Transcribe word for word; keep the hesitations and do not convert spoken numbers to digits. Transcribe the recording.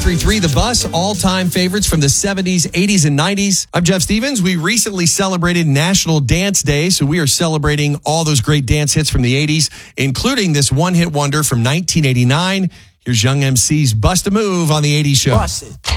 three three The Bus, all-time favorites from the seventies, eighties, and nineties. I'm Jeff Stevens. We recently celebrated National Dance Day, so we are celebrating all those great dance hits from the eighties, including this one-hit wonder from nineteen eighty-nine. Here's Young M C's Bust a Move on the eighties Show. Bust it.